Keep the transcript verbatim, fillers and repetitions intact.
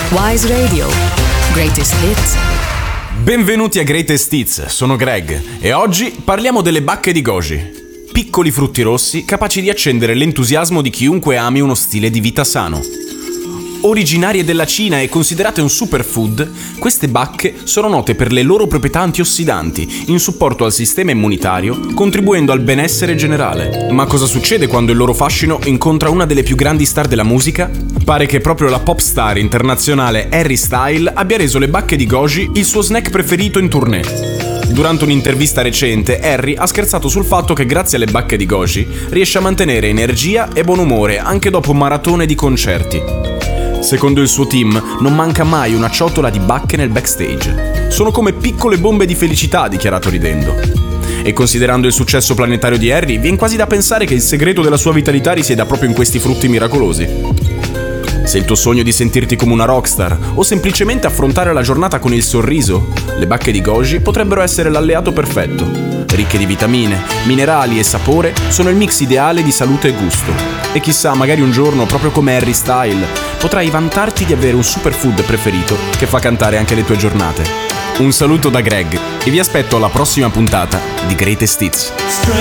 Wise Radio. Greatest Hits. Benvenuti a Greatest Hits, sono Greg e oggi parliamo delle bacche di goji. Piccoli frutti rossi capaci di accendere l'entusiasmo di chiunque ami uno stile di vita sano. Originarie della Cina e considerate un superfood, queste bacche sono note per le loro proprietà antiossidanti, in supporto al sistema immunitario, contribuendo al benessere generale. Ma cosa succede quando il loro fascino incontra una delle più grandi star della musica? Pare che proprio la pop star internazionale Harry Styles abbia reso le bacche di goji il suo snack preferito in tournée. Durante un'intervista recente, Harry ha scherzato sul fatto che grazie alle bacche di goji riesce a mantenere energia e buon umore anche dopo un maratone di concerti. Secondo il suo team, non manca mai una ciotola di bacche nel backstage. Sono come piccole bombe di felicità, ha dichiarato ridendo. E considerando il successo planetario di Harry, viene quasi da pensare che il segreto della sua vitalità risieda proprio in questi frutti miracolosi. Se il tuo sogno è di sentirti come una rockstar o semplicemente affrontare la giornata con il sorriso, le bacche di goji potrebbero essere l'alleato perfetto. Ricche di vitamine, minerali e sapore, sono il mix ideale di salute e gusto. E chissà, magari un giorno, proprio come Harry Styles, potrai vantarti di avere un superfood preferito che fa cantare anche le tue giornate. Un saluto da Greg e vi aspetto alla prossima puntata di Greatest Hits.